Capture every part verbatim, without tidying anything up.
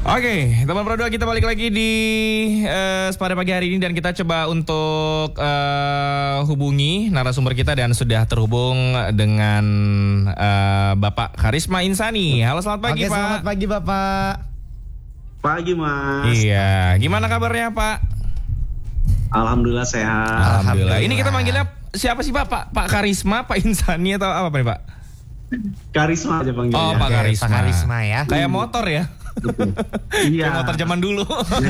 Oke, teman Pro dua kita balik lagi di uh, Sepada Pagi hari ini dan kita coba untuk uh, hubungi narasumber kita dan sudah terhubung dengan uh, Bapak Karisma Insani. Halo, selamat pagi. Oke, Pak. Selamat pagi Bapak. Pagi Mas. Iya, gimana kabarnya Pak? Alhamdulillah sehat. Alhamdulillah. Ini kita manggilnya siapa sih Pak? Pak, Pak Karisma, Pak Insani atau apa nih Pak? Karisma aja panggilnya. Oh, Pak Oke, Karisma. Pak Karisma ya. Kayak motor ya? Iya. Kayak motor zaman dulu.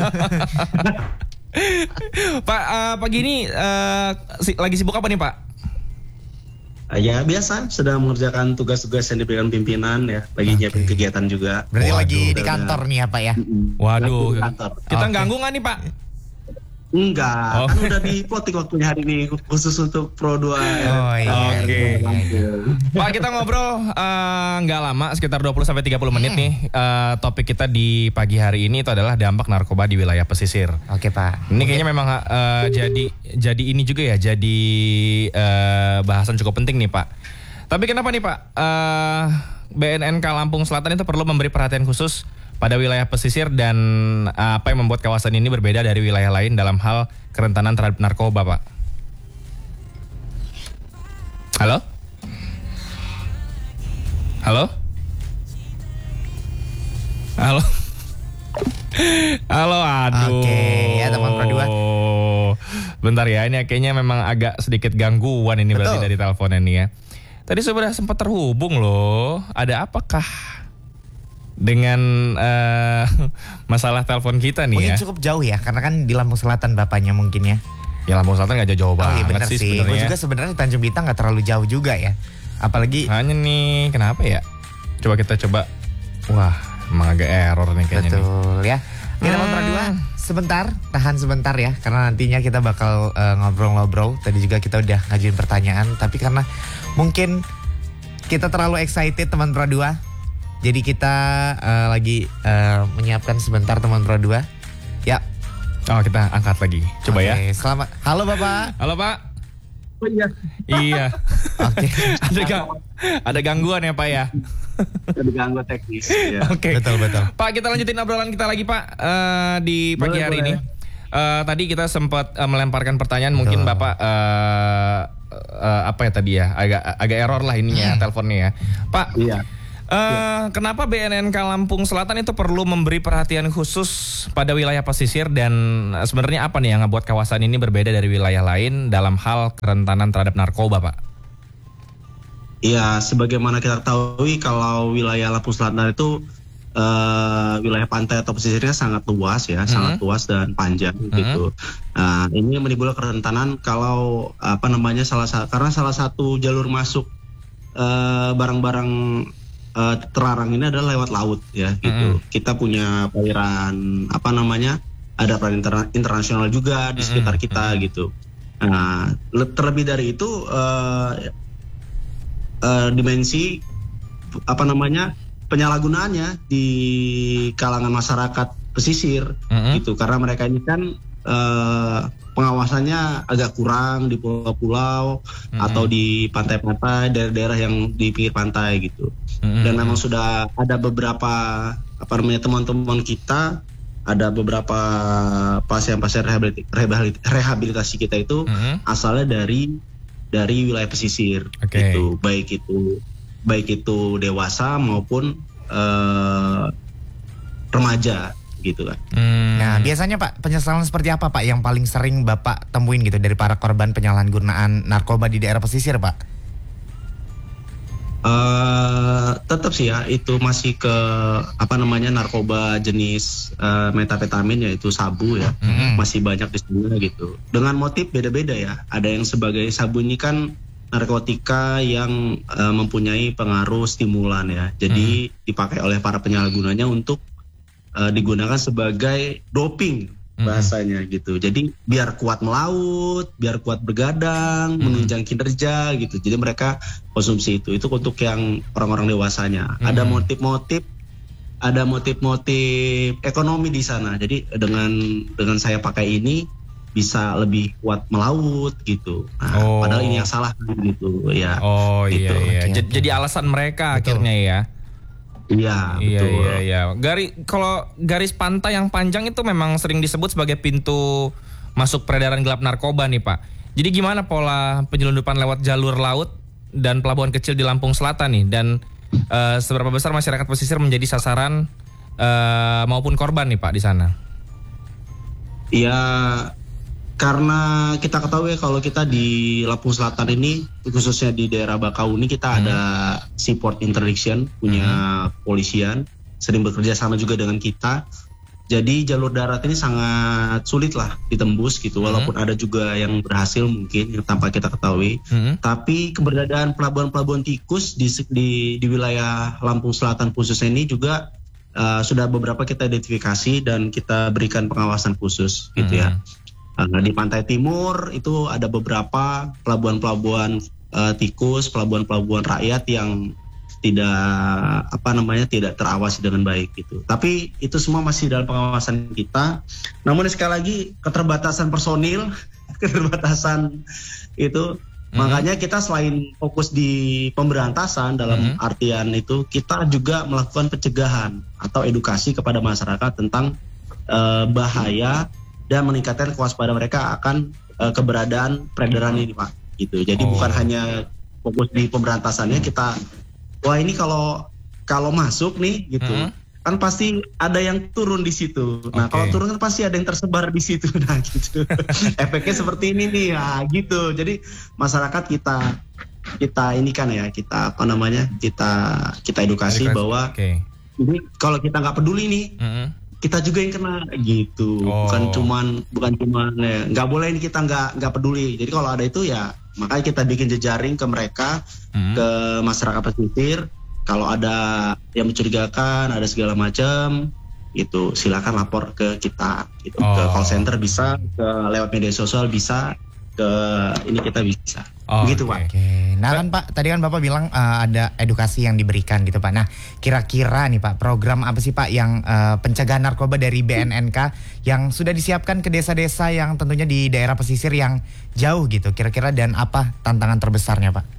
Pak, uh, pagi ini uh, si, lagi sibuk apa nih Pak? Ya biasa, sedang mengerjakan tugas-tugas yang diberikan pimpinan ya. Lagi Oke. nyiapin kegiatan juga. Berarti Waduh, lagi di udah- kantor nih ya Pak ya. Waduh, Di kantor. kita Oke. ganggu nggak nih Pak? Enggak, Oh. kan udah diploting waktunya hari ini khusus untuk Pro dua. Oh, iya. Oke. Langsung. Pak, kita ngobrol eh, nggak lama, sekitar dua puluh sampai tiga puluh menit nih. Eh, topik kita di pagi hari ini itu adalah dampak narkoba di wilayah pesisir. Oke Pak. Ini kayaknya memang eh, jadi jadi ini juga ya, jadi eh, bahasan cukup penting nih Pak. Tapi kenapa nih Pak, eh, B N N K Lampung Selatan itu perlu memberi perhatian khusus pada wilayah pesisir dan eh, apa yang membuat kawasan ini berbeda dari wilayah lain dalam hal kerentanan terhadap narkoba Pak? Halo? Halo? Halo? Halo, aduh. Oke, ya, teman Pro dua. Bentar ya, ini kayaknya memang agak sedikit gangguan ini berarti Betul. dari teleponnya nih ya. Tadi sudah sempat terhubung loh. Ada apakah dengan eh, masalah telepon kita nih Mungkin ya? cukup jauh ya, karena kan di Lampung Selatan bapaknya mungkin ya. Ya Lampung Selatan nggak jauh-jauh Oh iya banget benar sih sih. Gue sebenarnya. juga sebenarnya Tanjung Bintang nggak terlalu jauh juga ya. Apalagi Hanya nih, kenapa ya? Coba kita coba. Wah, emang agak error nih kayaknya nih. betul ya. Kita mau Hmm. dua sebentar, tahan sebentar ya, karena nantinya kita bakal eh, ngobrol-ngobrol. Tadi juga kita udah ngajuin pertanyaan, tapi karena mungkin kita terlalu excited teman Pro dua, jadi kita eh, lagi eh, menyiapkan sebentar teman Pro dua. Ya, Oh, kita angkat lagi. Coba ya. Oke, selamat. Halo Bapak. Halo Pak. Oh iya, Iya. Oke. ada ga- ada gangguan ya Pak ya. ada gangguan teknis. Ya. Oke. Betul betul. Pak, kita lanjutin obrolan kita lagi Pak eh, di pagi Boleh, hari boleh. ini. Eh, tadi kita sempat eh, melemparkan pertanyaan, mungkin Betul. Bapak eh, eh, apa ya tadi ya, agak agak error lah ininya teleponnya ya. Pak, Iya. eh, kenapa B N N K Lampung Selatan itu perlu memberi perhatian khusus pada wilayah pesisir dan eh, sebenarnya apa nih yang membuat kawasan ini berbeda dari wilayah lain dalam hal kerentanan terhadap narkoba, Pak? Iya, sebagaimana kita ketahui kalau wilayah Lampung Selatan itu eh, wilayah pantai atau pesisirnya sangat luas ya, sangat luas dan panjang gitu. Nah, ini menimbulkan kerentanan kalau apa namanya salah sa- karena salah satu jalur masuk eh, barang-barang eh, terlarang ini adalah lewat laut ya gitu. Kita punya perairan apa namanya? Ada perairan interna- internasional juga di sekitar kita gitu. Nah, le- terlebih dari itu eh, eh, dimensi apa namanya penyalahgunaannya di kalangan masyarakat pesisir Mm-mm. gitu karena mereka ini kan eh, pengawasannya agak kurang di pulau-pulau atau di pantai-pantai daerah-daerah yang di pinggir pantai gitu. Mm-mm. Dan memang sudah ada beberapa apa namanya teman-teman kita, ada beberapa pasien-pasien rehabilit- rehabilit- rehabilitasi kita itu Mm-mm. asalnya dari dari wilayah pesisir Oke. gitu, baik itu baik itu dewasa maupun eh, remaja gitu kan. Hmm. Nah, biasanya Pak, penyesalan seperti apa Pak yang paling sering Bapak temuin gitu dari para korban penyalahgunaan narkoba di daerah pesisir, Pak? Eh tetap sih ya itu masih ke apa namanya narkoba jenis eh, metafetamin yaitu sabu ya, Mm-mm. masih banyak di sana gitu. Dengan motif beda-beda ya. Ada yang sebagai sabu ini kan narkotika yang eh, mempunyai pengaruh stimulan ya. Jadi dipakai oleh para penyalahgunanya untuk eh, digunakan sebagai doping bahasanya gitu. Jadi biar kuat melaut, biar kuat bergadang, menunjang kinerja gitu. Jadi mereka konsumsi itu. Itu untuk yang orang-orang dewasanya. Ada motif-motif, ada motif-motif ekonomi di sana. Jadi dengan dengan saya pakai ini bisa lebih kuat melaut gitu. Nah, Oh. padahal ini yang salah gitu ya. Oh Gitu. iya iya. Oke, J- oke. Jadi alasan mereka Betul. akhirnya ya. Iya, Iya betul. iya iya. Garis kalau garis pantai yang panjang itu memang sering disebut sebagai pintu masuk peredaran gelap narkoba nih Pak. Jadi gimana pola penyelundupan lewat jalur laut dan pelabuhan kecil di Lampung Selatan nih, dan uh, seberapa besar masyarakat pesisir menjadi sasaran uh, maupun korban nih Pak di sana? Iya, karena kita ketahui kalau kita di Lampung Selatan ini, khususnya di daerah Bakauni, kita hmm. ada Seaport Interdiction, punya hmm. polisian, sering bekerja sama juga dengan kita. Jadi jalur darat ini sangat sulit lah ditembus gitu, walaupun hmm. ada juga yang berhasil mungkin yang tanpa kita ketahui. Hmm. Tapi keberadaan pelabuhan-pelabuhan tikus di, di di wilayah Lampung Selatan khususnya ini juga uh, sudah beberapa kita identifikasi dan kita berikan pengawasan khusus gitu hmm. ya. Nah, di pantai timur itu ada beberapa pelabuhan-pelabuhan uh, tikus, pelabuhan-pelabuhan rakyat yang tidak apa namanya tidak terawasi dengan baik gitu. Tapi itu semua masih dalam pengawasan kita. Namun sekali lagi keterbatasan personil, keterbatasan itu mm-hmm. makanya kita selain fokus di pemberantasan dalam mm-hmm. artian itu, kita juga melakukan pencegahan atau edukasi kepada masyarakat tentang uh, bahaya dan meningkatkan kewaspadaan mereka akan uh, keberadaan peredaran ini Pak gitu. Jadi oh. bukan hanya fokus di pemberantasannya, kita wah ini kalau kalau masuk nih gitu hmm. kan pasti ada yang turun di situ. Nah okay. kalau turun kan pasti ada yang tersebar di situ. Nah gitu. Efeknya seperti ini nih ya gitu. Jadi masyarakat kita kita ini kan ya kita apa namanya kita kita edukasi, edukasi. bahwa okay. ini kalau kita nggak peduli nih hmm. kita juga yang kena gitu. Oh. Bukan cuman bukan cuman ya, nggak boleh ini kita nggak nggak peduli. Jadi kalau ada itu ya makanya kita bikin jejaring ke mereka, hmm. ke masyarakat pesisir. Kalau ada yang mencurigakan, ada segala macam, itu silakan lapor ke kita. Gitu. Oh. Ke call center bisa, ke lewat media sosial bisa, ke ini kita bisa. Oh, begitu okay. Pak. Oke. Nah kan Pak, tadi kan Bapak bilang uh, ada edukasi yang diberikan gitu Pak. Nah kira-kira nih Pak, program apa sih Pak yang uh, pencegahan narkoba dari B N N K yang sudah disiapkan ke desa-desa yang tentunya di daerah pesisir yang jauh gitu, kira-kira, dan apa tantangan terbesarnya Pak?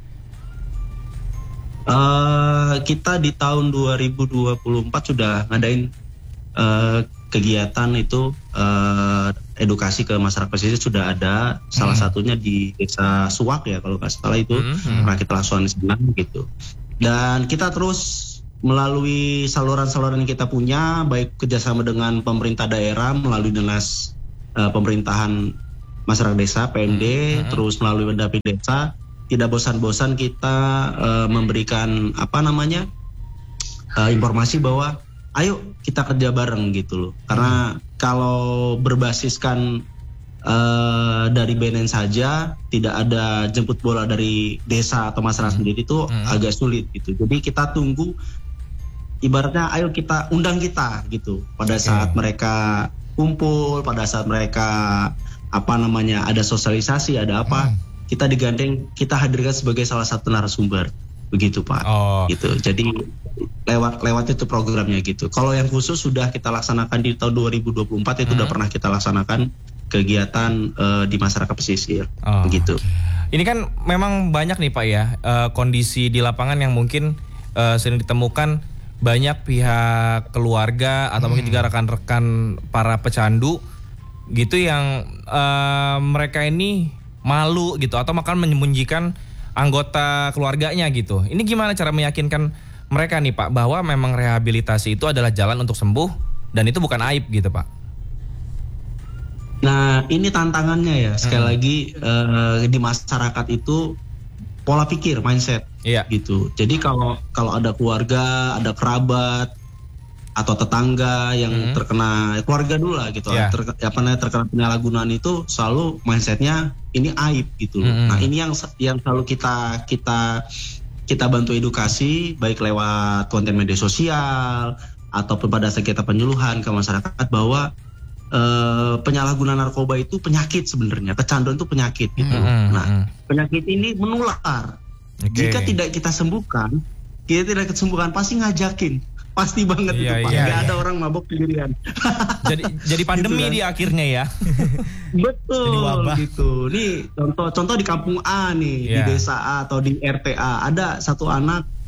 Uh, kita di tahun dua ribu dua puluh empat sudah ngadain uh, kegiatan itu uh, edukasi ke masyarakat pesisir sudah ada, hmm. salah satunya di desa Suwak ya kalau nggak salah itu hmm. Rakit Lasuan Senang gitu. Dan kita terus melalui saluran-saluran yang kita punya, baik kerjasama dengan pemerintah daerah melalui dinas uh, pemerintahan masyarakat desa P M D, hmm. terus melalui Pendapil desa, tidak bosan-bosan kita uh, memberikan apa namanya uh, informasi bahwa ayo kita kerja bareng gitu loh. Karena hmm. kalau berbasiskan uh, dari B N N saja, tidak ada jemput bola dari desa atau masyarakat hmm. sendiri itu hmm. agak sulit gitu. Jadi kita tunggu, ibaratnya ayo kita undang kita gitu. Pada saat hmm. mereka kumpul, pada saat mereka apa namanya ada sosialisasi, ada apa, hmm. kita digandeng, kita hadirkan sebagai salah satu narasumber. Begitu Pak. Oh. Gitu. Jadi lewat lewat itu programnya gitu. Kalau yang khusus sudah kita laksanakan di tahun dua ribu dua puluh empat itu hmm. udah pernah kita laksanakan kegiatan uh, di masyarakat pesisir. Oh. Begitu. Ini kan memang banyak nih Pak ya uh, kondisi di lapangan yang mungkin uh, sering ditemukan banyak pihak keluarga atau hmm. mungkin juga rekan-rekan para pecandu gitu yang uh, mereka ini malu gitu atau makan menyembunyikan anggota keluarganya gitu. Ini gimana cara meyakinkan mereka nih Pak bahwa memang rehabilitasi itu adalah jalan untuk sembuh dan itu bukan aib gitu Pak? Nah ini tantangannya ya sekali hmm. lagi uh, di masyarakat itu pola pikir mindset iya. gitu. Jadi kalau kalau ada keluarga, ada kerabat atau tetangga yang hmm. terkena keluarga dulu lah gitu, yeah. ter, apa namanya terkena penyalahgunaan itu selalu mindsetnya ini aib gitu. Hmm. Nah ini yang yang selalu kita kita kita bantu edukasi baik lewat konten media sosial ataupun pada saat kita penyuluhan ke masyarakat bahwa uh, penyalahgunaan narkoba itu penyakit sebenarnya, kecanduan itu penyakit gitu. Hmm. Nah penyakit ini menular. Okay. Jika tidak kita sembuhkan, kita tidak kesembuhan pasti ngajakin. Pasti banget iya, itu Pak, iya, gak iya. ada orang mabok sendirian. Jadi jadi pandemi gitu, di akhirnya ya. Betul gitu. Nih contoh contoh di kampung A nih, yeah. di desa A atau di R T A ada satu anak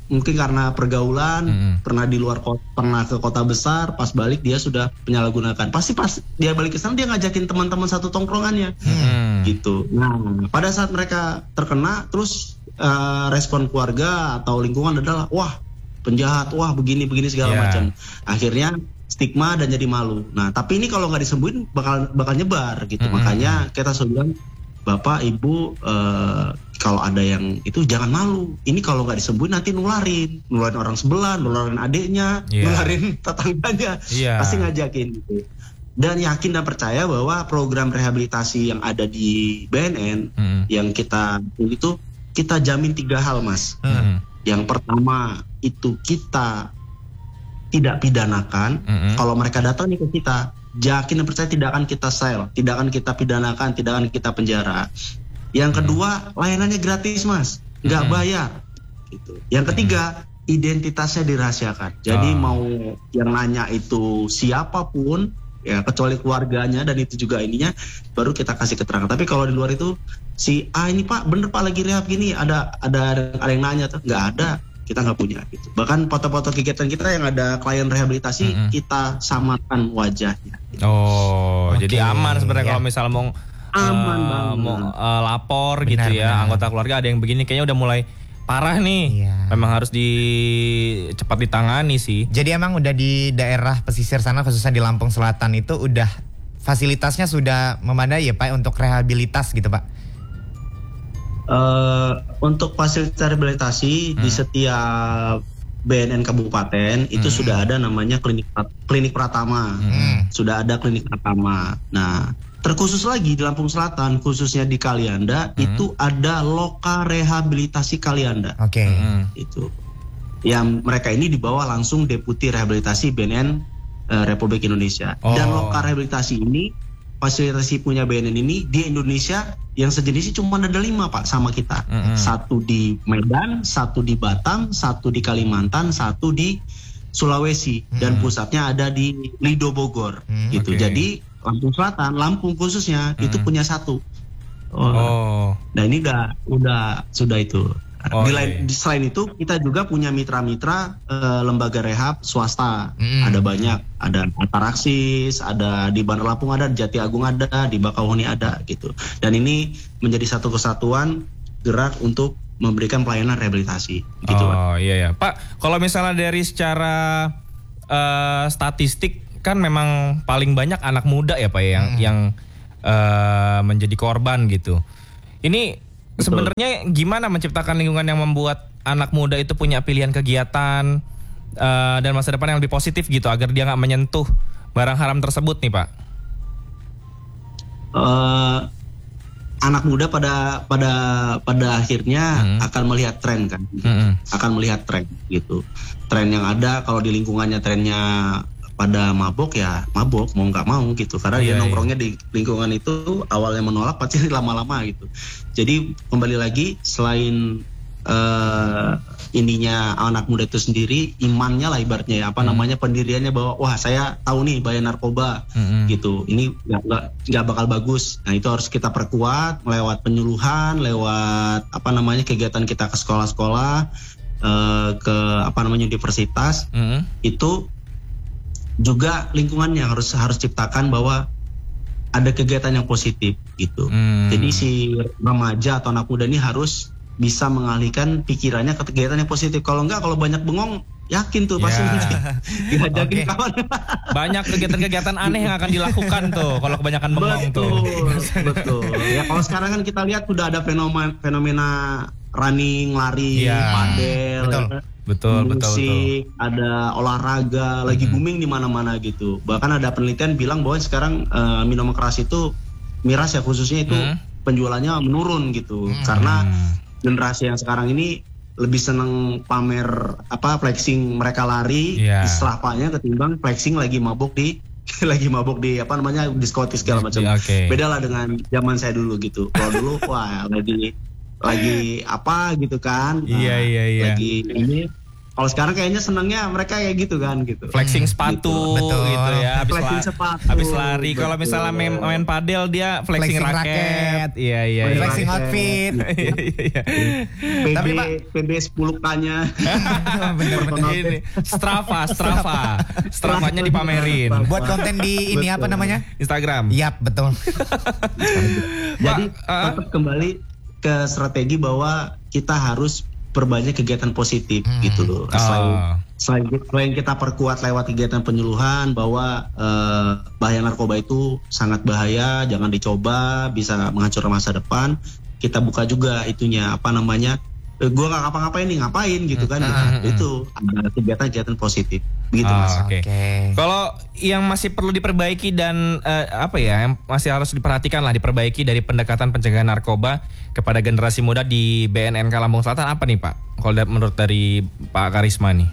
mungkin karena pergaulan, Mm-mm. pernah di luar kota, pernah ke kota besar, pas balik dia sudah penyalahgunakan. Pasti pas dia balik ke sana dia ngajakin teman-teman satu tongkrongannya, Hmm. gitu. Nah, pada saat mereka terkena, terus uh, respon keluarga atau lingkungan adalah, wah penjahat, wah begini-begini segala Yeah. macam. Akhirnya stigma dan jadi malu. Nah, tapi ini kalau nggak disembuhin bakal bakal nyebar gitu. Mm-mm. Makanya kita selalu bilang, Bapak, Ibu, eh, kalau ada yang itu jangan malu. Ini kalau nggak disembuhin nanti nularin, nularin orang sebelah, nularin adiknya, Yeah. nularin tetangganya, Yeah. pasti ngajakin gitu. Dan yakin dan percaya bahwa program rehabilitasi yang ada di B N N Mm-mm. yang kita itu kita jamin tiga hal, Mas. Mm-mm. Yang pertama itu kita tidak pidanakan. Mm-mm. Kalau mereka datang nih ke kita, yakin dan percaya tidak akan kita sel, tidak akan kita pidanakan, tidak akan kita penjara. Yang kedua, layanannya gratis, Mas, nggak Mm-mm. bayar. Gitu. Yang ketiga, identitasnya dirahasiakan. Jadi Oh. mau yang nanya itu siapapun, ya kecuali keluarganya dan itu juga ininya, baru kita kasih keterangan. Tapi kalau di luar itu si ah ini Pak, bener Pak lagi rehab gini, ada ada ada yang nanya tuh, nggak ada. Kita nggak punya gitu. Bahkan foto-foto kegiatan kita yang ada klien rehabilitasi, Mm-mm. kita samakan wajahnya. Oh, Oke, jadi aman sebenarnya ya. kalau misal mau Aman eh, banget. mau eh, lapor Benar, gitu ya, benar. anggota keluarga ada yang begini kayaknya udah mulai parah nih. Iya. Memang harus di cepat ditangani sih. Jadi emang udah di daerah pesisir sana khususnya di Lampung Selatan itu udah fasilitasnya sudah memadai ya Pak untuk rehabilitas gitu Pak? Eh, untuk fasilitas rehabilitasi Hmm. di setiap B N N kabupaten itu Hmm. sudah ada namanya klinik klinik Pratama. Hmm. Sudah ada klinik Pratama. Nah, terkhusus lagi di Lampung Selatan, khususnya di Kalianda, Hmm. itu ada Loka Rehabilitasi Kalianda. Oke. Mm-mm. Itu. Yang mereka ini dibawa langsung Deputi Rehabilitasi B N N eh, Republik Indonesia. Oh. Dan Loka Rehabilitasi ini, fasilitasi punya B N N ini di Indonesia yang sejenisnya cuma ada lima Pak sama kita. Mm-mm. Satu di Medan, satu di Batam, satu di Kalimantan, satu di Sulawesi, dan pusatnya ada di Lido Bogor. Hmm, Gitu. oke. Jadi Lampung Selatan, Lampung khususnya itu Mm. punya satu. Oh. Oh. Nah ini udah udah sudah itu. Oh, Di iya, lain, iya. di- selain itu kita juga punya mitra-mitra eh, lembaga rehab swasta. Mm. Ada banyak, ada Ataraksis, ada di Bandar Lampung ada, di Jati Agung ada, di Bakauheni ada gitu. Dan ini menjadi satu kesatuan gerak untuk memberikan pelayanan rehabilitasi gitu, Pak. Oh iya ya Pak, kalau misalnya dari secara eh, statistik kan memang paling banyak anak muda ya Pak ya, yang yang eh, menjadi korban gitu. Ini Betul. sebenarnya gimana menciptakan lingkungan yang membuat anak muda itu punya pilihan kegiatan eh, dan masa depan yang lebih positif gitu agar dia nggak menyentuh barang haram tersebut nih Pak? Eh, anak muda pada pada pada akhirnya Hmm. akan melihat tren kan. Mm-mm. Akan melihat tren gitu. Tren yang ada kalau di lingkungannya trennya pada mabok ya mabok mau nggak mau gitu, karena Iya, dia nongkrongnya di lingkungan itu awalnya menolak pasti lama-lama gitu. Jadi kembali lagi selain eh, ininya anak muda itu sendiri, imannya lah ibaratnya ya, apa Hmm. namanya pendiriannya bahwa wah saya tahu nih bahaya narkoba Mm-mm. gitu, ini nggak nggak nggak bakal bagus. Nah itu harus kita perkuat lewat penyuluhan, lewat apa namanya kegiatan kita ke sekolah-sekolah, eh, ke apa namanya universitas. Mm-mm. Itu juga lingkungannya harus harus ciptakan bahwa ada kegiatan yang positif gitu. Hmm. Jadi si remaja atau anak muda ini harus bisa mengalihkan pikirannya ke kegiatan yang positif. Kalau enggak, kalau banyak bengong, yakin tuh pasti Ya. nanti diajakin Oke. kawan. Banyak kegiatan-kegiatan aneh yang akan dilakukan tuh kalau kebanyakan bengong tuh. Betul, betul. Ya kalau sekarang kan kita lihat sudah ada fenomena fenomena running, lari, Iya. padel, Betul. ya. Betul, betul, betul. musik, ada olahraga, lagi booming di mana-mana gitu. Bahkan ada penelitian bilang bahwa sekarang eh, minuman keras itu, miras ya khususnya itu Hmm. penjualannya menurun gitu, karena generasi yang sekarang ini lebih seneng pamer apa flexing mereka lari Iya. istrapanya ketimbang flexing lagi mabuk di lagi mabuk di apa namanya diskotik segala macam. Iya, oke. Beda lah dengan zaman saya dulu gitu. Kalau dulu wah lagi lagi apa gitu kan. Iya, iya, iya. Lagi ini Kalau sekarang kayaknya senangnya mereka kayak gitu kan gitu. Flexing sepatu gitu. Betul. gitu ya. Habis, Flexing la- sepatu. habis lari. Kalau Betul. misalnya main, main padel dia flexing, Flexing raket. raket. Iya iya. iya. Flexing Raket. outfit. Iya, iya. P B, Tapi, Pak, P B sepuluh K-nya. Bener-bener. Ini Strava, Strava. Stravanya dipamerin. Buat konten di ini apa namanya? Instagram. Yap, betul. Jadi Pak, uh, tetap kembali ke strategi bahwa kita harus perbanyak kegiatan positif Hmm. gitu loh. Ah. Selain, selain selain kita perkuat lewat kegiatan penyuluhan bahwa eh, bahaya narkoba itu sangat bahaya, jangan dicoba, bisa menghancurkan masa depan. Kita buka juga itunya apa namanya? Eh, gua nggak ngapa-ngapain nih, ngapain gitu kan? Hmm, Nah, hmm, hmm. itu ada kegiatan-kegiatan positif. Begitu Ah, Mas. Oke. Oke. Kalau yang masih perlu diperbaiki dan eh, apa ya, yang masih harus diperhatikan lah, diperbaiki dari pendekatan pencegahan narkoba kepada generasi muda di B N N K Lampung Selatan apa nih Pak? Kalau da- menurut dari Pak Karisma nih?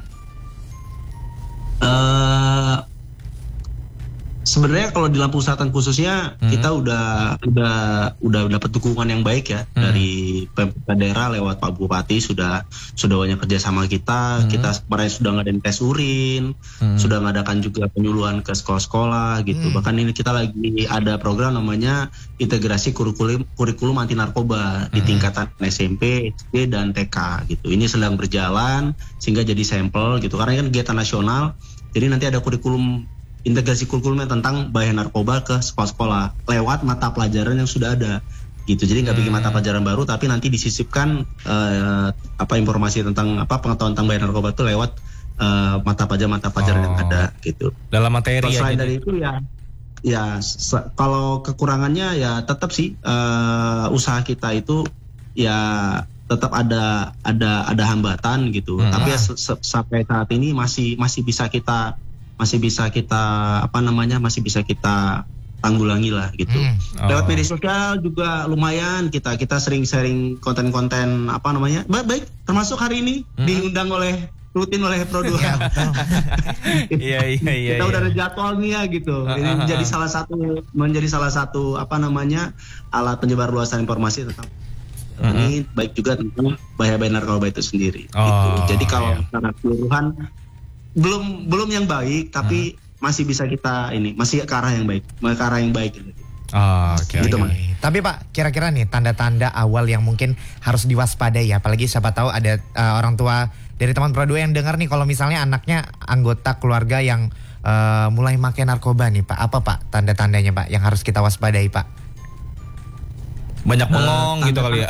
Eh sebenarnya kalau di Lampung Selatan khususnya Hmm. kita udah udah udah dapat dukungan yang baik ya Hmm. dari pemerintah daerah lewat Pak Bupati sudah sudah banyak kerja sama kita. Hmm. Kita kemarin sudah ngadain tes urin, Hmm. sudah ngadakan juga penyuluhan ke sekolah-sekolah gitu. Hmm. Bahkan ini kita lagi ada program namanya integrasi kurikulum kurikulum anti narkoba di Hmm. tingkatan S M P, S D dan T K gitu. Ini sedang berjalan sehingga jadi sampel gitu. Karena ini kan kegiatan nasional. Jadi nanti ada kurikulum integrasi kurikulumnya tentang bahaya narkoba ke sekolah-sekolah lewat mata pelajaran yang sudah ada gitu. Jadi nggak bikin Hmm. mata pelajaran baru, tapi nanti disisipkan eh, apa informasi tentang apa pengetahuan tentang bahaya narkoba itu lewat eh, mata pelajaran mata pelajaran Oh. yang ada gitu. Dalam materi Terus ya. selain jadi- dari itu ya, ya se- kalau kekurangannya ya tetap sih eh, usaha kita itu ya tetap ada ada ada hambatan gitu. Hmm. Tapi ya se- se- sampai saat ini masih masih bisa kita masih bisa kita apa namanya masih bisa kita tanggulangi lah gitu. Hmm. Lewat Oh. media sosial juga lumayan kita kita sering sharing konten-konten apa namanya baik, baik termasuk hari ini Hmm. diundang oleh rutin oleh Pro dua. Ya, betul. Iya iya iya. Kita iya. udah ada jadwal nih ya gitu. Ah, Ini ah, menjadi ah. salah satu menjadi salah satu apa namanya alat penyebar luasan informasi tentang Mm-mm. ini baik juga tentang bahaya-bahaya narkoba itu sendiri. Oh, gitu. Jadi kalau iya. secara keseluruhan belum belum yang baik tapi masih bisa kita ini masih ke arah yang baik, ke arah yang baik gitu. Oh, oke. Gitu, oke. Mas. Tapi Pak, kira-kira nih tanda-tanda awal yang mungkin harus diwaspadai ya, apalagi siapa tahu ada uh, orang tua dari teman Pro dua yang dengar nih kalau misalnya anaknya anggota keluarga yang uh, mulai makai narkoba nih Pak. Apa Pak tanda-tandanya Pak yang harus kita waspadai Pak? Banyak bengong Eh, gitu kali ya.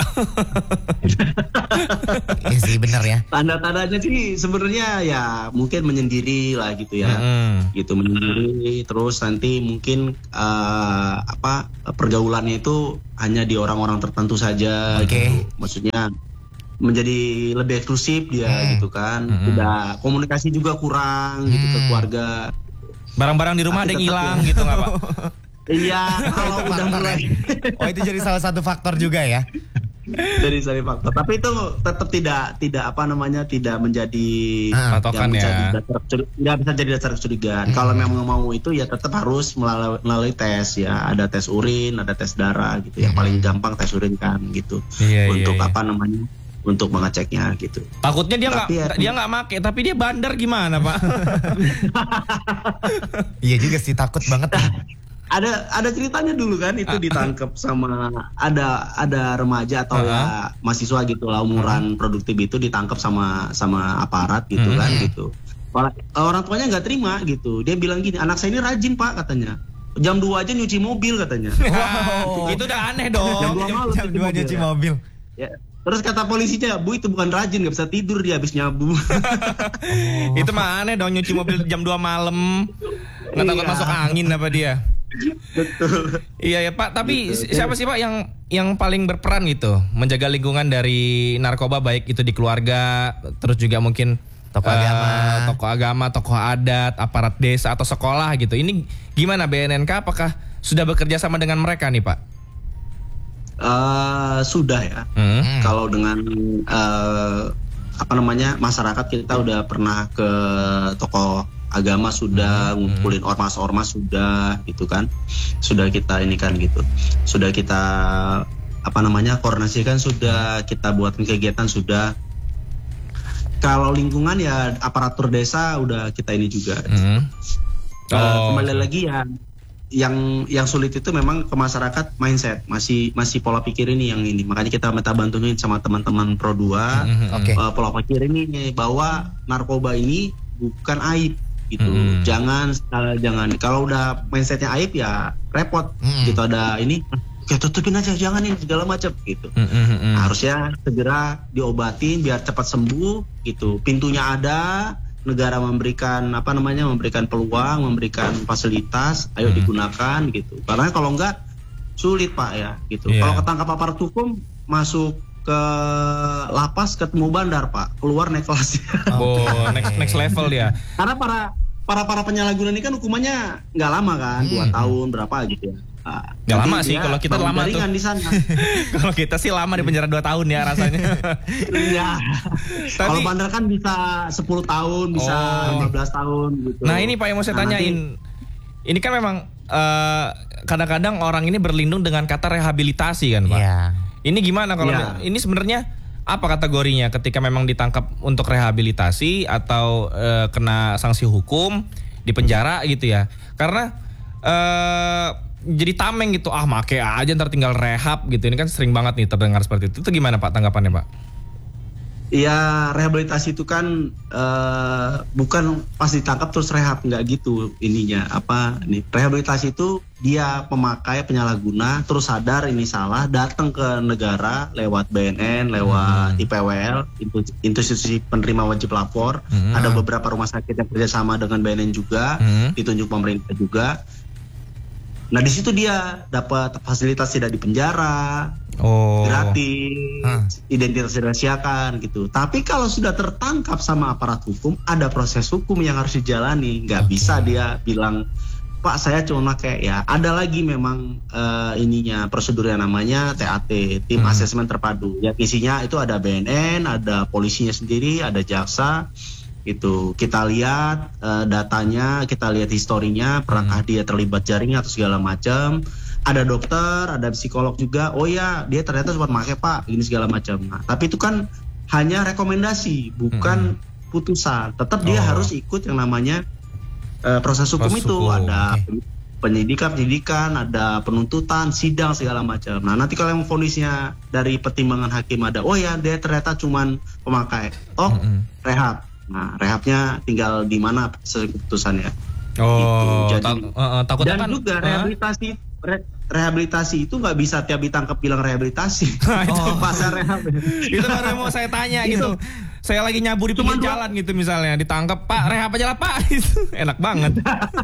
Iya sih bener ya. Tanda-tandanya sih sebenarnya ya mungkin menyendiri lah gitu ya. Mm-mm. Gitu menyendiri terus nanti mungkin eh, apa pergaulannya itu hanya di orang-orang tertentu saja Oke. gitu. Maksudnya menjadi lebih eksklusif dia Hmm. gitu kan. Hmm. Udah komunikasi juga kurang gitu ke Hmm. keluarga. Barang-barang di rumah ada Tapi yang tetap hilang ya. gitu nggak Pak? Iya, kalau udah Faktor mulai ya. Oh itu jadi salah satu faktor juga ya. dari dari faktor. Tapi itu tetap tidak tidak apa namanya tidak menjadi Ah, patokan yang bisa ya. jadi dasar kecuri- nggak bisa jadi dasar kecurigaan. Hmm. Kalau memang mau itu ya tetap harus melalui, melalui tes ya. Ada tes urin, ada tes darah gitu. Yang Hmm. paling gampang tes urin kan gitu. Iya, untuk iya, iya. apa namanya? Untuk mengeceknya gitu. Takutnya dia nggak Tapi ya- dia nggak make, tapi dia bandar gimana Pak? Iya juga sih takut banget. Ada ada ceritanya dulu kan itu ditangkap sama ada ada remaja atau ya mahasiswa gitu lah umuran produktif itu ditangkap sama sama aparat gitu Hmm. kan gitu. Orang, orang tuanya nggak terima gitu. Dia bilang gini, anak saya ini rajin Pak katanya. Jam dua aja nyuci mobil katanya. Wow, itu udah aneh dong. Jam dua malam Jam nyuci dua mobil, nyuci ya. mobil. Ya. Terus kata polisinya, Bu itu bukan rajin, nggak bisa tidur dia habis nyabu. Itu mah aneh dong nyuci mobil jam dua malam. Nggak takut Iya. masuk angin apa dia? Betul. Iya ya Pak, tapi Gitu. si- siapa sih Pak yang yang paling berperan gitu menjaga lingkungan dari narkoba baik itu di keluarga, terus juga mungkin Tokoh eh, agama. tokoh agama, tokoh adat, aparat desa atau sekolah gitu. Ini gimana B N N K? Apakah sudah bekerja sama dengan mereka nih Pak? Eh, sudah ya. Hmm. Hmm. Kalau dengan eh, apa namanya masyarakat kita udah pernah ke tokoh agama sudah ngumpulin ormas-ormas sudah gitu kan, sudah kita ini kan gitu, sudah kita apa namanya koordinasikan sudah kita buatkan kegiatan sudah. kalau lingkungan ya aparatur desa udah kita ini juga. Hmm. Uh, Oh, kembali oke. lagi ya, yang yang sulit itu memang ke masyarakat mindset, masih masih pola pikir ini yang ini. Makanya kita minta bantuin sama teman-teman Pro dua, Mhm. Oke. uh, pola pikir ini bahwa narkoba ini bukan aib gitu. Mhm. Jangan uh, jangan kalau udah mindsetnya aib ya repot. Mhm. Gitu ada ini, ya tutupin aja, jangan ini segala macam gitu. Hmm, hmm, hmm. Harusnya segera diobatin biar cepat sembuh gitu. Pintunya ada, negara memberikan apa namanya memberikan peluang, memberikan fasilitas, ayo Hmm. digunakan gitu. Karena kalau enggak sulit Pak ya gitu. Iya. Kalau ketangkap aparat hukum masuk ke lapas ketemu bandar Pak, keluar naik kelas. Oh, next next level dia. Karena para para para penyalahguna ini kan hukumannya nggak lama kan, dua Hmm. tahun berapa gitu ya. Nah, Nggak nanti lama sih, dia kalau kita bangun lama tuh. jaringan di sana. Kalau kita sih lama di penjara dua tahun ya rasanya. Iya. Kalau Tapi- bandar kan bisa sepuluh tahun, bisa Oh. lima belas tahun gitu. Nah ini Pak yang mau saya Nah, tanyain. nanti- Ini kan memang eh, kadang-kadang orang ini berlindung dengan kata rehabilitasi kan Pak. Iya. Ini gimana kalau Iya. ini sebenarnya apa kategorinya ketika memang ditangkap untuk rehabilitasi atau eh, kena sanksi hukum di penjara gitu ya? Karena eh, jadi tameng gitu, ah make aja ntar tinggal rehab gitu. Ini kan sering banget nih terdengar seperti itu. Itu gimana Pak tanggapannya Pak? Iya, rehabilitasi itu kan eh, bukan pas ditangkap terus rehab, nggak gitu ininya. Apa nih? Rehabilitasi itu dia pemakai penyalahguna terus sadar ini salah, datang ke negara lewat B N N, lewat I P W L, Intu- institusi penerima wajib lapor. Hmm. Ada beberapa rumah sakit yang kerjasama dengan B N N juga, Hmm. ditunjuk pemerintah juga. Nah di situ dia dapat fasilitas tidak di penjara, Oh. gratis, Hmm. identitas dirahasiakan gitu. Tapi kalau sudah tertangkap sama aparat hukum, ada proses hukum yang harus dijalani. Nggak Oke. bisa dia bilang, Pak saya cuma pakai ya. Ada lagi memang eh, ininya prosedur yang namanya T A T, tim Hmm. asesmen terpadu. Yang isinya itu ada B N N, ada polisinya sendiri, ada jaksa. Itu kita lihat eh, datanya, kita lihat historinya, pernahkah dia terlibat jaringan atau segala macam. Ada dokter, ada psikolog juga. Oh ya, dia ternyata cuma pakai Pak, ini segala macam. Nah, tapi itu kan hanya rekomendasi, bukan putusan. Tetap dia Oh. harus ikut yang namanya eh, proses hukum Proses itu. hukum, Ada oke. penyidikan, penyidikan, ada penuntutan, sidang segala macam. Nah, nanti kalau yang vonisnya dari pertimbangan hakim ada, oh ya, dia ternyata cuma pemakai. Oh, Mm-mm. rehab. Nah, rehabnya tinggal di mana sesuai keputusannya. Oh, Gitu. Jadi- tak- eh, eh, takutnya Dan kan juga eh, rehabilitasi re- rehabilitasi itu nggak bisa tiap ditangkap bilang rehabilitasi. Itu. Oh, pasar rehab. itu baru yang mau saya tanya Itu. gitu. Saya lagi nyabu di Cuma pinggir dua- jalan gitu misalnya, ditangkap Pak, rehab aja lah Pak. Itu enak banget.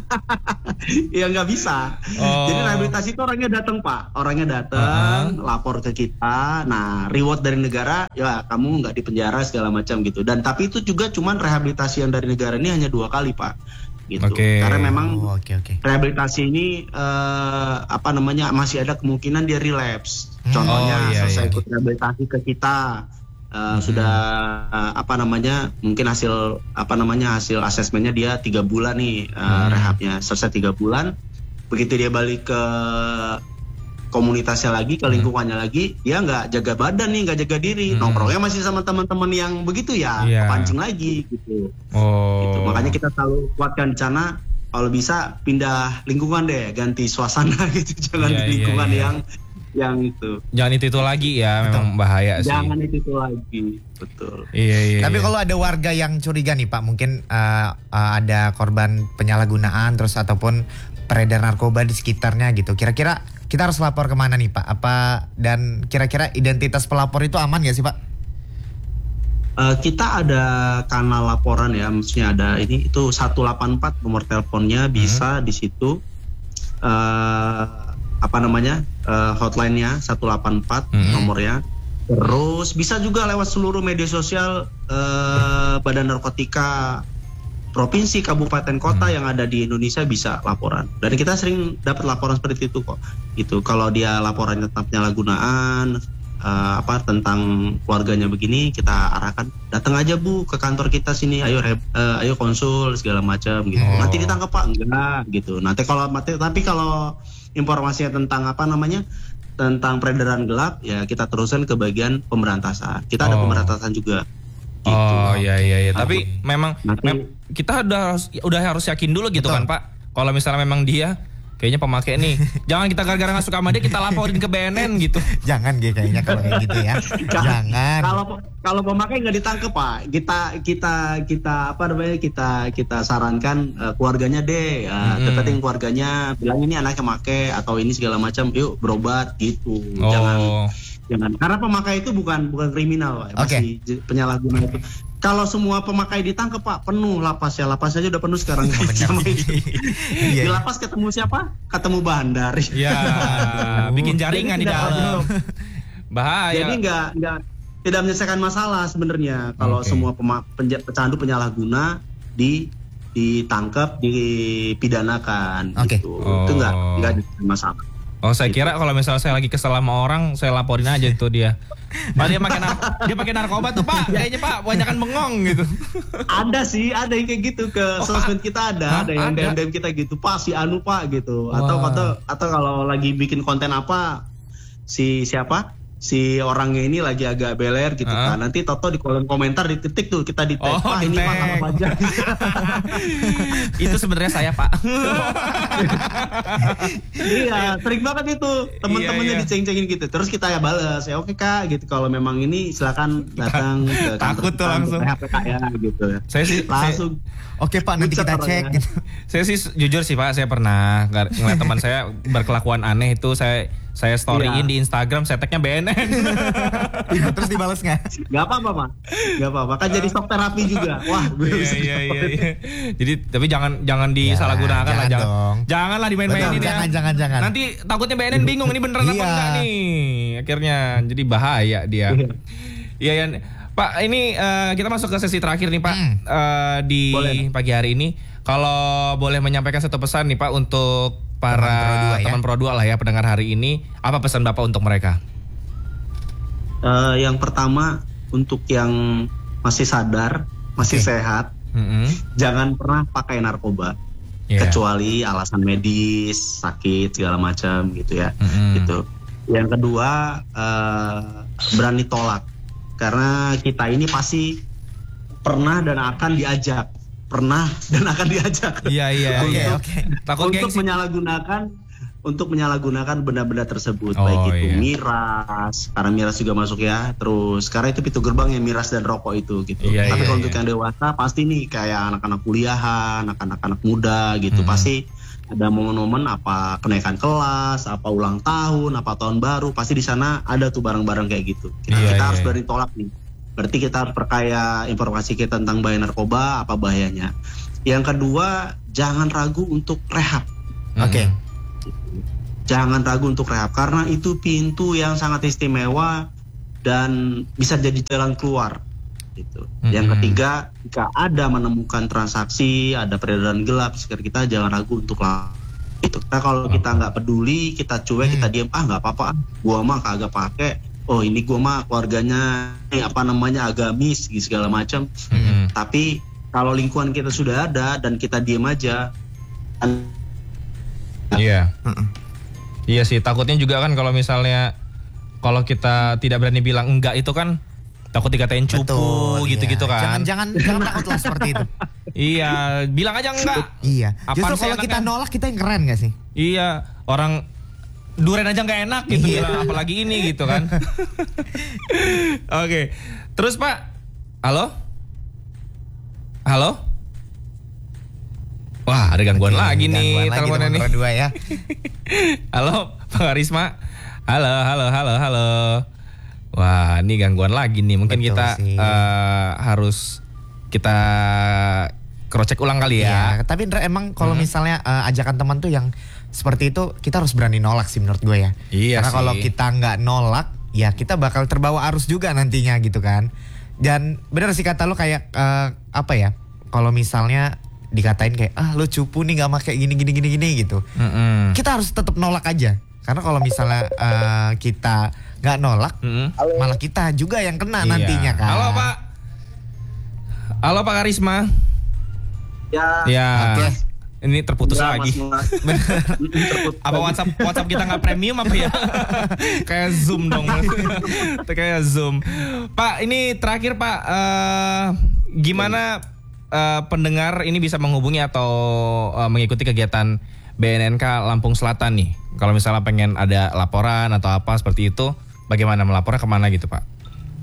Ya nggak bisa. Oh. Jadi rehabilitasi itu orangnya datang Pak, orangnya datang, lapor ke kita. Nah, reward dari negara, ya kamu nggak dipenjara segala macam gitu. Dan tapi itu juga cuman rehabilitasi yang dari negara ini hanya dua kali Pak, gitu. Oke. Karena memang Oh, oke oke. rehabilitasi ini eh, apa namanya masih ada kemungkinan dia relapse. Hmm. Contohnya Oh, iya, selesai iya. ikut rehabilitasi ke kita eh, sudah eh, apa namanya mungkin hasil apa namanya hasil asesmennya dia tiga bulan nih eh, Hmm. rehabnya selesai tiga bulan. Begitu dia balik ke komunitasnya lagi, ke lingkungannya lagi, dia nggak jaga badan nih, nggak jaga diri, Hmm. nongkrongnya masih sama teman-teman yang begitu ya, Iya. kepancing lagi gitu. Oh. Gitu. Makanya kita selalu kuatkan di sana kalau bisa pindah lingkungan deh, ganti suasana gitu, jangan Iya, di iya, lingkungan iya. yang yang itu. Jangan itu itu lagi ya, memang bahaya sih. Jangan itu, itu lagi, betul. Iya iya. Tapi iya. kalau ada warga yang curiga nih Pak, mungkin uh, uh, ada korban penyalahgunaan terus ataupun peredar narkoba di sekitarnya gitu. Kira-kira kita harus lapor kemana nih Pak? Apa dan kira-kira identitas pelapor itu aman gak sih Pak? Eh, kita ada kanal laporan ya, maksudnya ada ini itu satu delapan empat nomor teleponnya bisa di situ. Eh, apa namanya eh, hotline-nya satu delapan empat Hmm. nomornya. Terus bisa juga lewat seluruh media sosial eh, Badan Narkotika provinsi, kabupaten, kota yang ada di Indonesia bisa laporan. Dan kita sering dapat laporan seperti itu kok. Itu kalau dia laporan tentang penyalahgunaan eh, apa tentang keluarganya begini, kita arahkan datang aja Bu ke kantor kita sini, ayo reb- eh, ayo konsul segala macam gitu. Oh. Nanti ditangkap Pak enggak gitu. Nanti kalau mati tapi kalau informasinya tentang apa namanya tentang peredaran gelap ya kita teruskan ke bagian pemberantasan. Kita ada Oh. pemberantasan juga. Gitu. Oh iya iya iya. Tapi memang Nanti- mem- kita udah harus udah harus yakin dulu gitu Betul. kan Pak. Kalau misalnya memang dia kayaknya pemakai nih, jangan kita gara-gara nggak suka sama dia kita laporin ke B N N gitu. Jangan Ge, kayaknya kalau kayak gitu ya. Jangan. Kalau kalau pemakai nggak ditangkep Pak, kita kita kita apa namanya kita kita sarankan uh, keluarganya deh, uh, Mm-mm. deketin keluarganya, bilang ini anaknya make atau ini segala macam, yuk berobat gitu. Oh. Jangan jangan karena pemakai itu bukan bukan kriminal Pak, Oke. masih j- penyalahguna itu. Kalau semua pemakai ditangkep Pak, penuh lapas ya, lapas aja udah penuh sekarang. Sama itu. Iya. Di lapas ketemu siapa? Ketemu bandar. Ya, bikin jaringan di Jadi tidak dalam. perlu. Bahaya. Jadi nggak nggak tidak menyelesaikan masalah sebenarnya kalau Oke. semua pema, penja, pecandu penyalahguna di ditangkap dipidanakan Oke. gitu. Oh. Itu nggak nggak ada masalah. Oh saya kira kalau misalnya saya lagi kesel sama orang, saya laporin aja tuh dia. Pak dia pakai nar- dia pakai narkoba tuh Pak, kayaknya Pak banyakan bengong gitu. Ada sih, ada yang kayak gitu ke Oh, sosmed kita ada, hah? ada yang Ada? D M D M kita gitu, Pak si Anu Pak gitu, atau Wah. atau atau kalau lagi bikin konten apa si siapa si orangnya ini lagi agak beler gitu Hah? kan, nanti Toto di kolom komentar diketik tuh kita di tag, Oh, Pak ini di-tag. Pak sama pajak. Itu sebenarnya saya Pak. Iya, sering banget itu temen-temennya Iya, iya. diceng-cengin gitu. Terus kita ya balas, ya oke kak, gitu. Kalau memang ini silakan datang ke kantor Takut tuh kita langsung. untuk P H P K ya, gitu. Saya sih Langsung. Oke Pak, nanti Bucat kita orangnya. cek gitu. Saya sih jujur sih Pak, saya pernah ngar- ngeliat teman saya berkelakuan aneh itu saya saya storyin Iya. di Instagram, saya tagnya B N N. Iya, terus dibalas nggak? Gak apa-apa pak, gak apa-apa. Kan jadi stok terapi juga. Wah, gue Iya bisa iya iya. dilaporin. iya. Jadi tapi jangan jangan disalahgunakan lah, jangan jangan. dong. Janganlah dimain-mainin Betul, ya. jangan, jangan, jangan. Nanti takutnya B N N bingung ini beneran apa Iya. enggak nih. Akhirnya jadi bahaya dia. Iya. Iya Yan. Pak, ini eh, kita masuk ke sesi terakhir nih Pak. Hmm. Eh, di Boleh. pagi hari ini. Kalau boleh menyampaikan satu pesan nih Pak untuk para Teman Pro dua ya. teman Pro dua lah ya pendengar hari ini, apa pesan Bapak untuk mereka? Eh, yang pertama untuk yang masih sadar, masih Oke. sehat, Mm-mm. jangan pernah pakai narkoba. Iya. Kecuali alasan medis, sakit segala macam gitu ya. Mm-mm. Gitu. Yang kedua eh, berani tolak karena kita ini pasti pernah dan akan diajak, pernah dan akan diajak. Iya iya Oke, iya. oke. Takut untuk gengsi. menyalahgunakan untuk menyalahgunakan benda-benda tersebut, Oh, baik itu iya. miras, karena miras juga masuk ya. Terus karena itu pintu gerbang ya, miras dan rokok itu gitu. Iya, Tapi iya, kalau iya. untuk yang dewasa pasti nih kayak anak-anak kuliahan, anak-anak muda gitu, Hmm. pasti ada momen-momen apa kenaikan kelas, apa ulang tahun, apa tahun baru, pasti di sana ada tuh barang-barang kayak gitu. Kita, Iya, kita iya, harus iya. berani tolak nih. Berarti kita harus perkaya informasi kita tentang bahaya narkoba, apa bahayanya. Yang kedua, jangan ragu untuk rehab. Oke. Jangan ragu untuk rehab karena itu pintu yang sangat istimewa dan bisa jadi jalan keluar. Gitu. Mm-hmm. Yang ketiga, jika ada menemukan transaksi, ada peredaran gelap sekitar kita, jangan ragu untuk lah. Itu. Nah, kalau kita nggak peduli, kita cuek, kita diam, ah nggak apa-apa, gua mah kagak pakai. Oh ini gua mah keluarganya eh, apa namanya agamis, gitu, segala macam. Mm-mm. Tapi kalau lingkungan kita sudah ada dan kita diam aja, kan Iya. Mm-mm. Iya sih, takutnya juga kan kalau misalnya kalau kita tidak berani bilang enggak itu kan takut dikatain cupu Betul, gitu-gitu iya. kan. Jangan jangan jangan takut lah seperti itu. Iya, bilang aja enggak. Iya. Apaan Justru sih kalau kita enaknya? nolak kita yang keren gak sih? Iya, orang duren aja nggak enak gitu, Iya. bilang apalagi ini gitu kan. Oke, terus Pak, halo, halo. Wah, ada gangguan Oke, lagi nih gangguan lagi teleponnya teman nih. Pro dua ya. Halo, Pak Risma. Halo, halo, halo, halo. Wah, ini gangguan lagi nih. Mungkin Betul kita sih. eh, harus kita crosscheck ulang kali ya. Iya, tapi Ndra, emang kalau Hmm. misalnya eh, ajakan teman tuh yang seperti itu kita harus berani nolak sih menurut gue ya. Iya Karena sih. kalau kita nggak nolak, ya kita bakal terbawa arus juga nantinya gitu kan. Dan benar sih kata lo kayak eh, apa ya? Kalau misalnya dikatain kayak ah lo cupu nih nggak pakai gini gini gini gini gitu. Mm-mm. Kita harus tetap nolak aja. Karena kalau misalnya eh, kita nggak nolak, Mm-mm. malah kita juga yang kena Iya. nantinya kan. Halo Pak. Halo Pak Karisma. ya Ya. Oke. Ini terputus Enggak, lagi. Mas Mora. Terputus Apa lagi. WhatsApp WhatsApp kita nggak premium apa ya? Kayak Zoom dong. Kayak Zoom. Pak, ini terakhir Pak, eh, gimana eh, pendengar ini bisa menghubungi atau eh, mengikuti kegiatan B N N K Lampung Selatan nih? Kalau misalnya pengen ada laporan atau apa seperti itu, bagaimana melapornya kemana gitu Pak?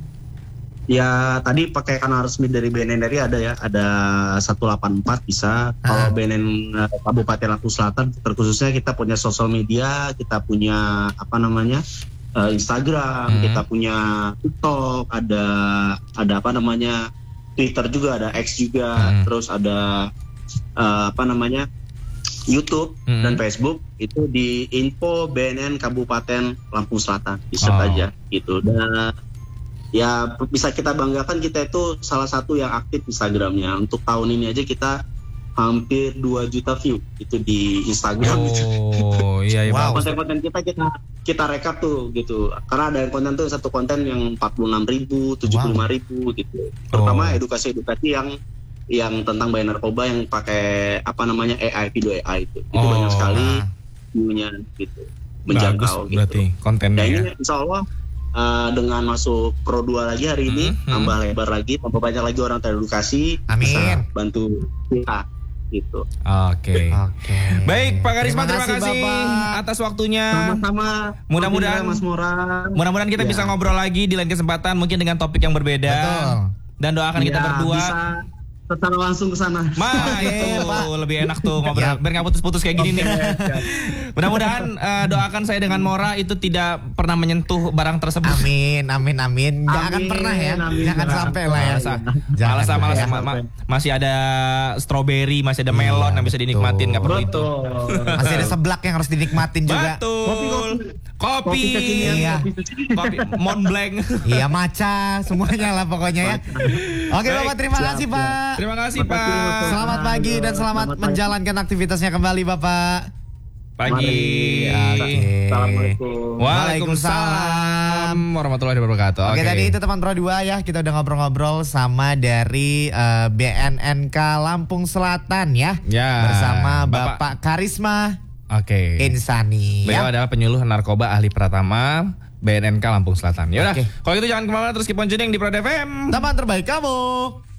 Ya tadi pakai kanal resmi dari B N N R I ada ya, ada seratus delapan puluh empat bisa. Kalau B N N uh, Kabupaten Lampung Selatan terkhususnya kita punya sosial media, kita punya apa namanya uh, Instagram, Hmm. kita punya TikTok, ada ada apa namanya Twitter juga, ada X juga, Hmm. terus ada uh, apa namanya YouTube Hmm. dan Facebook itu di info B N N Kabupaten Lampung Selatan bisa Oh. aja gitu. Dan ya bisa kita banggakan kita itu salah satu yang aktif Instagramnya. Untuk tahun ini aja kita hampir dua juta view itu di Instagram. Oh iya iya Wow. bagus. Konten-konten kita kita kita rekap tuh gitu. Karena ada yang konten tuh satu konten yang empat puluh enam ribu, tujuh puluh lima ribu gitu. Terutama Oh. edukasi-edukasi yang yang tentang bahaya narkoba yang pakai apa namanya A I, video A I itu. Itu Oh. banyak sekali Ah. view-nya gitu. Bagus Menjangkau gitu. berarti kontennya Nah ya. ini insya Allah uh, dengan masuk Pro dua lagi hari ini, Hmm, hmm. tambah lebar lagi, tambah banyak lagi orang teredukasi, Amin. bisa bantu kita gitu. Oke. Oke. Baik Pak Karisma, terima, kasih, Bapak. atas waktunya. Sama-sama. Mudah-mudahan- Mas Mora. Mudah-mudahan kita Ya. bisa ngobrol lagi di lain kesempatan, mungkin dengan topik yang berbeda. Betul. Dan doakan kita Ya, berdua. Bisa secara langsung ke sana. Ma, Oke, itu Pak. lebih enak tuh ngobrol, Yap. biar nggak putus-putus kayak gini nih. Mudah-mudahan eh, doakan saya dengan Mora itu tidak pernah menyentuh barang tersebut. Amin, amin, amin. Jangan Amin, pernah ya. amin. Jangan sampai lah ya. Malas, ah. Jangan malas, ah, malas, ya. ma- ma- masih ada stroberi, masih ada Iya, melon yang bisa dinikmatin, nggak perlu itu. Betul. Masih ada seblak yang harus dinikmatin juga. Betul. Kopi, Kopi. Kopi kekinian, Iya. kopi kekinian. Kopi Mont Blanc. Iya, maca, semuanya lah pokoknya ya. Oke Baik. Bapak, terima Siap, kasih siap. Pak. Terima kasih Terima kasih, Pak. Bapak. Selamat pagi dan selamat Selamat pagi. menjalankan aktivitasnya kembali Bapak. Pagi. Oke. Assalamualaikum. Waalaikumsalam warahmatullahi wabarakatuh. Oke, tadi itu teman Pro dua ya, kita udah ngobrol-ngobrol sama dari eh, B N N K Lampung Selatan ya. Ya, Bersama Bapak- Bapak, Karisma Oke. Insani Beliau ya. adalah penyuluh narkoba ahli pratama B N N K Lampung Selatan. Yaudah, Oke. kalau gitu jangan kemana-mana, terus keep on tuning di Pro F M. Teman terbaik kamu.